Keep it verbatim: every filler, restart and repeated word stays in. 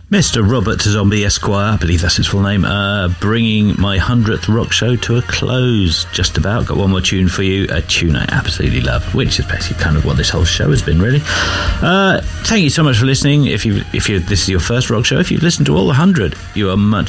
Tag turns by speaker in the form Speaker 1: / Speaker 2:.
Speaker 1: Mister Robert Zombie Esquire, I believe that's his full name, uh, bringing my hundredth rock show to a close. Just about. Got one more tune for you, a tune I absolutely love, which is basically kind of what this whole show has been, really. Uh, thank you so much for listening. If you, if you, this is your first rock show, if you've listened to all the hundred, you are much